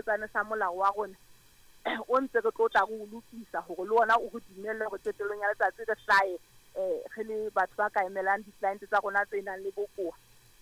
sekgutshwane sa molao wa rona o ntse re tlo tla go lokisa gore le ona o go dumelle gore qetelong ya letsatsi re hlae re le batho ba ka emelang di-client tsa rona tse nang le bokoa.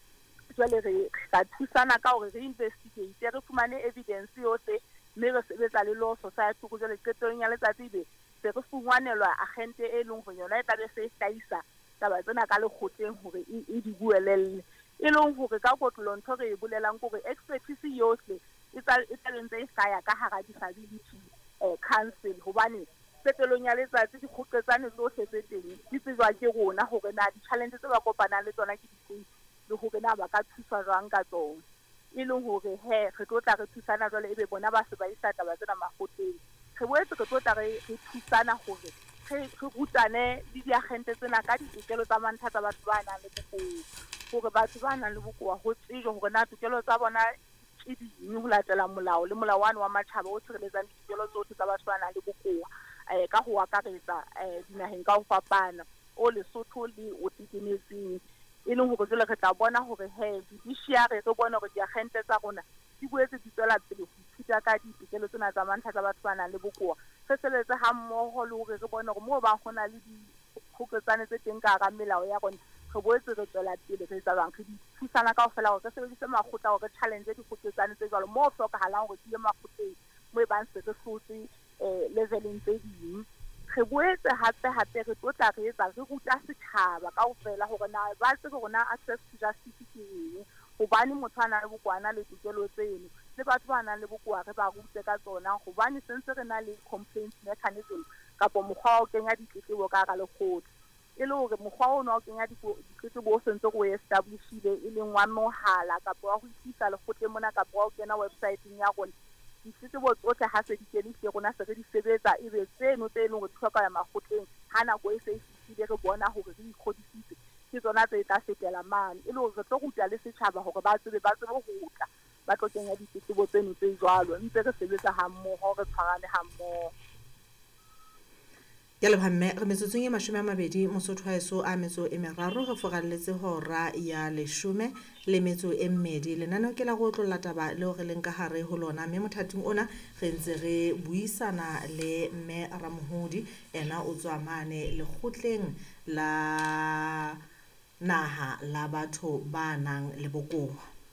Jwale re ka thusana ka gore re investigate re fumane evidence yohle mme re sebetsa le law society go jwale qetelong ya letsatsi be se re fungwanelwa agente e leng go yona e tla be se hlahisa taba tsena ka lekgotleng gore e di buelelle e leng gore ka kotlolo ntho re e bolelang gore expertise yohle e tla ntse e hlaya ka hara disability council hobane qetelong ya letsatsi dikgoqetsane tsohle tse teng di tsejwa ke rona gore na di-challenge tse ba kopanang le tsona ke difeng le gore na ba ka thuswa jwang ka tsona e leng gore re tlo tla re thusana jwale ebe bona ba se ba isa taba tsena makgotleng re boetse re tlo tla re thusana gore re rutane le diagente tsena ka ditokelo tsa mantlha tsa batho ba nang le bokoa gore batho ba nang le bokoa go tsejwa gore na tokelo tsa bona ke ding go latela molao le molawana wa matjhaba o tshireletsang ditokelo tsotlhe tsa batho ba nang le bokoa ka go akaretsa dinaheng ka go fapana o Lesotho le o tikemetseng e leng gore jwale re tla bona gore judiciary re bona gore diagente tsa rona di boetse di tswela pele go ithuta ka ditokelo tsena tsa mantlha tsa batho ba nang le bokoa re sebetse ha mmogo le gore re bone gore moo ba gona le dikgoqetsane tse teng ka hara melao ya rona re boetse re tswela pele re etsa bang re di thusana kaofela gore re sebedise makgotla gore re challenge dikgoqetsane tse jwalo moo hlokahalang gore di ye makgotleng moo e bang se re hlotse leveleng tse ding re boetse hape re tlo tla re etsa re ruta setjhaba kaofela gore na ba tsebe gore na access to justice ke eng hobane motho a nang le bokoa le tokelo tseno le batho ba nang le bokoa re ba rute ka tsona hobane sentse re na le complaint mechanism kapo mokgwa o kenya ditletlebo ka hara lekgotla e le gore mokgwa o o kenya ditletlebo o sentse go establishile e leng wa mohala kapo wa go itlisa lekgotleng mona kapo wa o kena website-eng ya rona ditletlebo tsotlhe ha se di kenile rona se re di sebetsa ebe tseno tse e leng gore di tlhoka ya makgotleng ha nako e se e fetile re bona gore re ikgodisitse ke tsona tse tla fetela mane e le gore re tlo ruta le setjhaba gore ba tsebe go tla ba tlo kenya ditletlebo tseno tse jwalo ntse re sebetsa ha mmogo re tshwarane ha mmogo ya lebhamme re metsotsong e 20 Mosotho haeso a metso e meraro re foralletse hora ya 10 le metso e mmedi lenaneo ke la go tlolla taba leo re leng ka hare ho lona mme mothating ona re ntse re buisana le mme Ramohodi ena o tswa mane lekgotleng la naha la batho ba nang le bokoa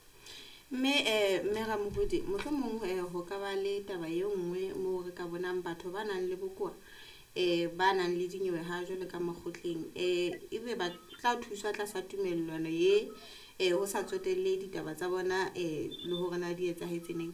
mme Ramohodi mohlomong ho ka ba le taba e nngwe mo re ka bonang batho ba nang le bokoa ba nang le dinyewe ha jwale ka makgotleng ebe ba tla thuswa tlasa tumellano ye ho sa tsotelle ditaba tsa bona le hore na di etsahetse neng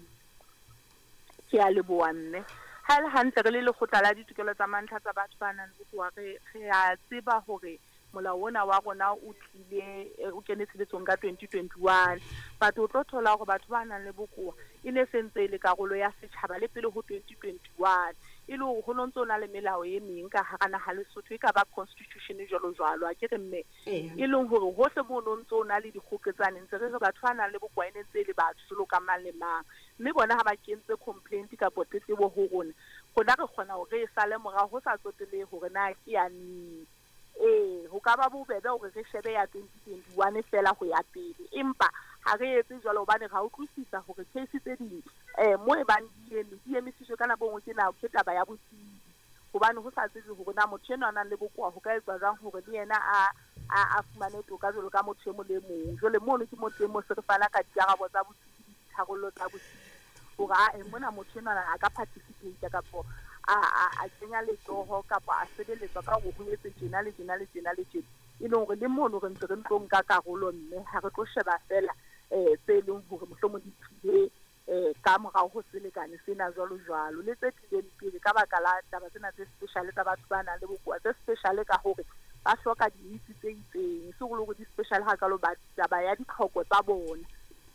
ke a leboa mme ha le hantle re le lekgotla la ditokelo tsa mantlha tsa batho ba nang le bokoa re a tseba hore molao ona wa rona o tlile o kene tshebetsong ka 2021 batho o tlo thola gore batho ba nang le bokoa e ne sentse le karolo ya setjhaba le pele ho 2021 e le go no ntse na le melao e meng ka hara naha Lesotho e ka ba constitution jalo a ke re mme e leng gore hohle mo no ntse na le dikgoketsane ntse re batho ba nang le bokoa ene ntse le batho selo ka mang le mang mme bona ha ba kentse complaint ka potletsebo ho rona gona re kgona hore e sale morao ho sa tsotelle hore na ke ya nnete ho ka ba bobebe hore re shebe ya 2021 fela go ya pele empa ha re etse jwalo hobane ga o tlosisa hore case tse ding mo e bang di emisitswe kana bongwe ke taba ya botsebi hobane ho sa tsebe hore na motho ena nang le bokoa ho ka etsa jang hore le yena a fumane toka jwalo ka motho e mo le mong jwale mono ke motho e mo se re fana ka dikarabo tsa botsebi ditharollo tsa botsebi hore mona motho ena a ka participate kapo a kenya letsoho kapa a sebeletswa ka go etse tjena le tjena le tjena le tjena e leng gore le mono re ntse re tlo nka karolo mme ha re tlo sheba fela tse leng hore mohlomong di tlile ka morao ho selekane sena jwalo le tse tlileng pele ka baka la taba tsena tse special tsa batho ba nang le bokoa tse special ka hore ba hloka diitse tse itseng se go le go di special ha kalo ba taba ya ditlhoko tsa bona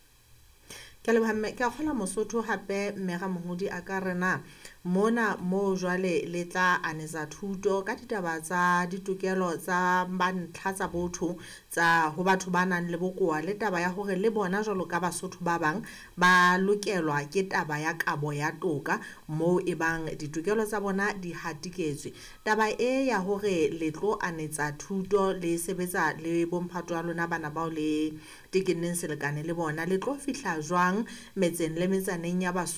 ke lebhamme ke a kgola Mosotho hape mme Ramohodi a ka rena mona mo jwale le tla anetsa thuto ka ditaba tsa ditokelo tsa bantlha tsa botho tsa ho batho ba nang le bokoa le taba ya hore le bona jwalo ka Basotho ba bang ba lokelwa ke taba ya kabo ya toka mo e bang ditokelo tsa bona di hatiketswe taba e ya hore le tlo anetsa thuto le sebetsa le bomphato ya lona bana bao le tekenneng selekane le bona le tlo fihla jwang metseng le metsaneng ya